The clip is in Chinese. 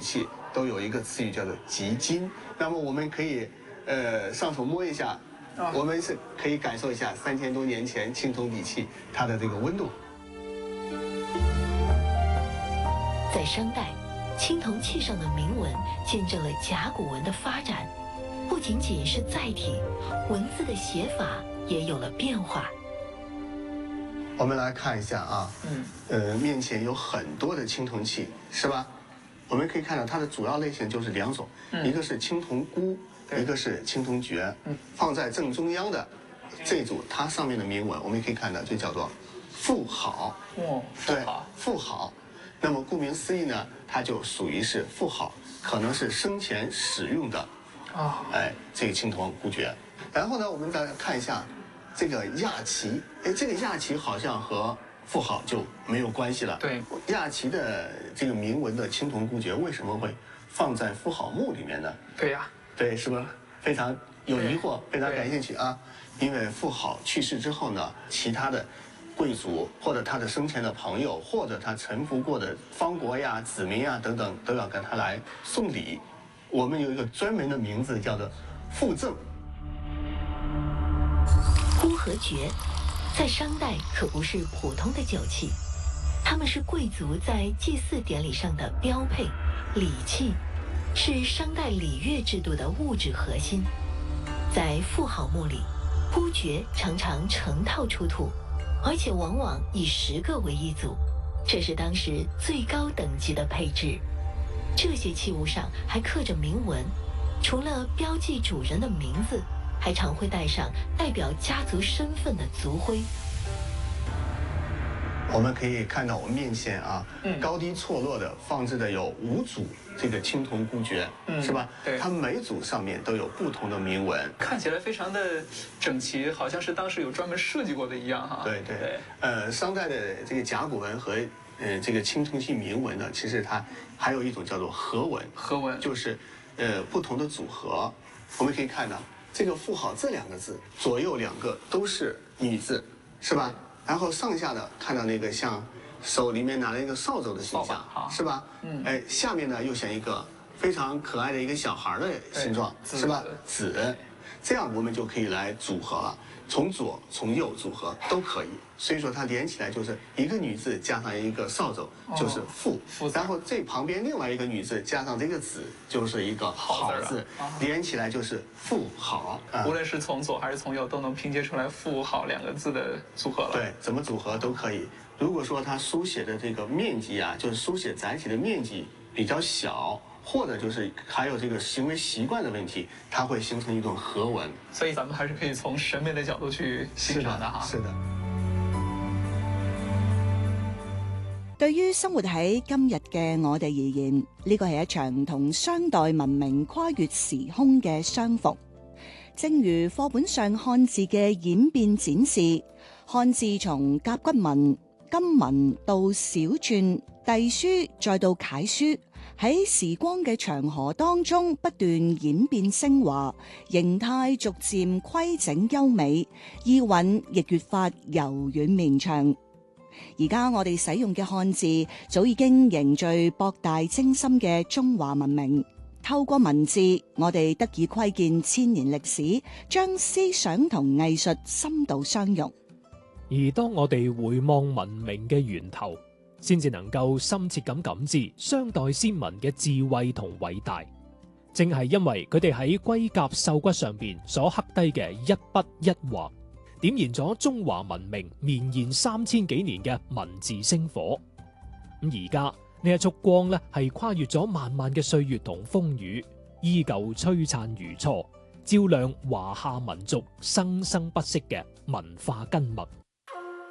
器都有一个词语叫做极金。那么我们可以上手摸一下，我们是可以感受一下3000多年前青铜礼器它的这个温度。 在商代，青铜器上的铭文见证了甲骨文的发展，不仅仅是载体，文字的写法也有了变化。 我们来看一下啊，面前有很多的青铜器，是吧？我们可以看到它的主要类型就是2种，一个是青铜箍，一个是青铜爵。放在正中央的这组，它上面的铭文我们可以看到就叫做妇好。对，妇好。那么顾名思义呢，它就属于是妇好，可能是生前使用的这个青铜箍爵。然后呢，我们再看一下这个亚旗，这个亚旗好像和妇好就没有关系了。 对， 亚旗的这个铭文的青铜箍爵为什么会放在妇好墓里面呢？ 对呀， 对，是不是非常有疑惑，非常感兴趣啊？因为妇好去世之后呢，其他的贵族或者他的生前的朋友，或者他臣服过的方国呀、子民呀等等，都要跟他来送礼。我们有一个专门的名字叫做附赠。 箍和爵在商代可不是普通的酒器，它们是贵族在祭祀典礼上的标配礼器，是商代礼乐制度的物质核心。在妇好墓里，箍爵常常成套出土，而且往往以10个为一组，这是当时最高等级的配置。这些器物上还刻着铭文，除了标记主人的名字，还常会带上代表家族身份的族徽。 我们可以看到我们面前啊，高低错落的放置的有5组这个青铜箍爵，是吧？ 对， 它每组上面都有不同的铭文， 看起来非常的整齐，好像是当时有专门设计过的一样哈。 对。商代的这个甲骨文和这个青铜器铭文呢，其实它还有一种叫做合文， 合文就是不同的组合。我们可以看到这个妇好这2个字，左右2个都是女字，是吧？然后上下的看到那个像手里面拿了一个扫帚的形象，是吧？下面呢又像一个非常可爱的一个小孩的形状，是吧？子，这样我们就可以来组合了，从左从右组合都可以。所以说它连起来就是一个女字加上一个扫帚就是妇，然后这旁边另外一个女字加上这个子就是一个好字，连起来就是妇好。 无论是从左还是从右，都能拼接出来妇好2个字的组合了。 对，怎么组合都可以。如果说它书写的这个面积啊，就是书写载体的面积比较小，或者就是还有这个行为习惯的问题，它会形成一种合文。 所以咱们还是可以从审美的角度去欣赏的哈。 是的。 對於生活喺今日嘅我哋而言，呢個係一場同商代文明跨越時空嘅相逢。正如課本上漢字嘅演變展示，漢字從甲骨文、金文到小篆、隸書，再到楷書，喺時光嘅長河當中不斷演變升華，形態逐漸規整優美，意韻亦越發柔軟綿長。而家我哋使用嘅漢字早已經凝聚博大精深嘅中華文明。透過文字，我哋得以窺見千年歷史，將思想同藝術深度相融。 而當我哋回望文明嘅源頭，先至能夠深切咁感知商代先民嘅智慧同偉大。正係因為佢哋喺龜甲獸骨上邊所刻低嘅一筆一畫，點燃咗中華文明綿延3000幾年嘅文字星火。咁而家呢一束光咧，係跨越咗漫漫嘅歲月同風雨，依舊璀璨如初，照亮華夏民族生生不息嘅文化根脈。